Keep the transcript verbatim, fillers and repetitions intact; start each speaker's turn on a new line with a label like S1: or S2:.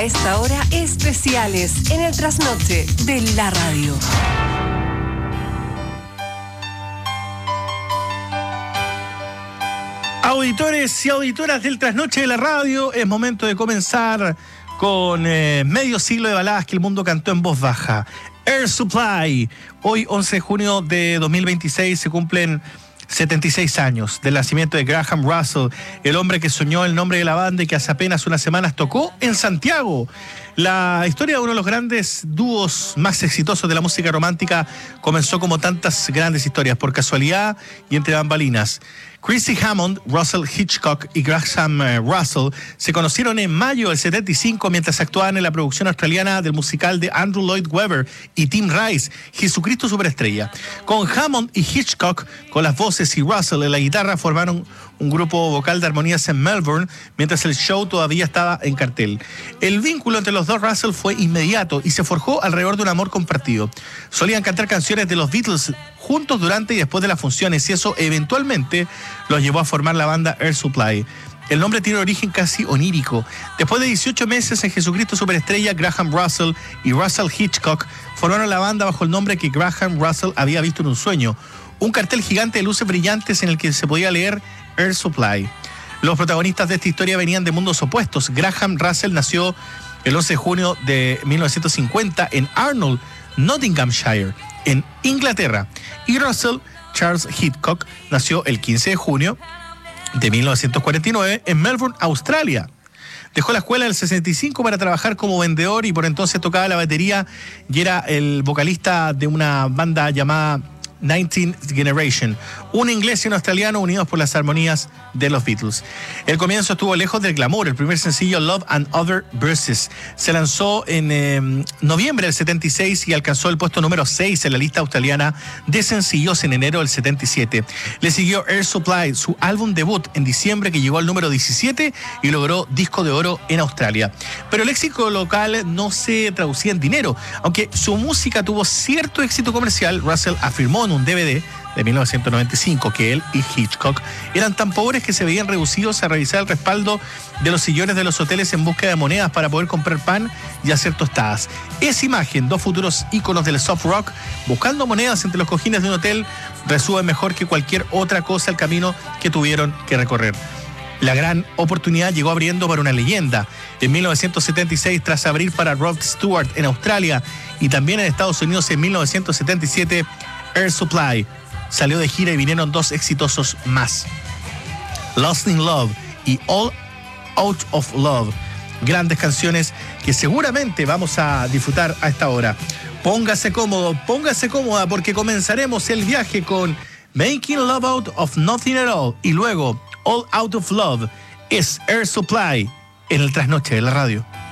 S1: esta hora, especiales en el trasnoche de la radio.
S2: Auditores y auditoras del trasnoche de la radio, es momento de comenzar con eh, medio siglo de baladas que el mundo cantó en voz baja. Air Supply. Hoy, once de junio de dos mil veintiséis, se cumplen setenta y seis años del nacimiento de Graham Russell, el hombre que soñó el nombre de la banda y que hace apenas unas semanas tocó en Santiago. La historia de uno de los grandes dúos más exitosos de la música romántica comenzó como tantas grandes historias, por casualidad y entre bambalinas. Chrissy Hammond, Russell Hitchcock y Graham Russell se conocieron en mayo del setenta y cinco mientras actuaban en la producción australiana del musical de Andrew Lloyd Webber y Tim Rice, Jesucristo Superestrella. Con Hammond y Hitchcock con las voces y Russell en la guitarra formaron un grupo vocal de armonías en Melbourne mientras el show todavía estaba en cartel. El vínculo entre los dos Russell fue inmediato y se forjó alrededor de un amor compartido. Solían cantar canciones de los Beatles juntos durante y después de las funciones y eso eventualmente los llevó a formar la banda Air Supply. El nombre tiene origen casi onírico. Después de dieciocho meses en Jesucristo Superestrella, Graham Russell y Russell Hitchcock formaron la banda bajo el nombre que Graham Russell había visto en un sueño, un cartel gigante de luces brillantes en el que se podía leer Air Supply. Los protagonistas de esta historia venían de mundos opuestos. Graham Russell nació el once de junio de mil novecientos cincuenta en Arnold, Nottinghamshire, en Inglaterra. Y Russell Charles Hitchcock nació el quince de junio de mil novecientos cuarenta y nueve en Melbourne, Australia. Dejó la escuela en el sesenta y cinco para trabajar como vendedor y por entonces tocaba la batería y era el vocalista de una banda llamada nineteenth Generation, un inglés y un australiano unidos por las armonías de los Beatles. El comienzo estuvo lejos del glamour. El primer sencillo, Love and Other Verses, se lanzó en eh, noviembre del setenta y seis y alcanzó el puesto número seis en la lista australiana de sencillos en enero del setenta y siete. Le siguió Air Supply, su álbum debut, en diciembre, que llegó al número diecisiete y logró disco de oro en Australia. Pero el éxito local no se traducía en dinero. Aunque su música tuvo cierto éxito comercial, Russell afirmó en un D V D de mil novecientos noventa y cinco que él y Hitchcock eran tan pobres que se veían reducidos a revisar el respaldo de los sillones de los hoteles en búsqueda de monedas para poder comprar pan y hacer tostadas. Esa imagen, dos futuros íconos del soft rock buscando monedas entre los cojines de un hotel, resume mejor que cualquier otra cosa el camino que tuvieron que recorrer. La gran oportunidad llegó abriendo para una leyenda. En mil novecientos setenta y seis, tras abrir para Rod Stewart en Australia y también en Estados Unidos en mil novecientos setenta y siete, Air Supply salió de gira y vinieron dos exitosos más, Lost in Love y All Out of Love. Grandes canciones que seguramente vamos a disfrutar a esta hora. Póngase cómodo, póngase cómoda porque comenzaremos el viaje con Making Love Out of Nothing at All y luego All Out of Love. Es Air Supply en el trasnoche de la radio.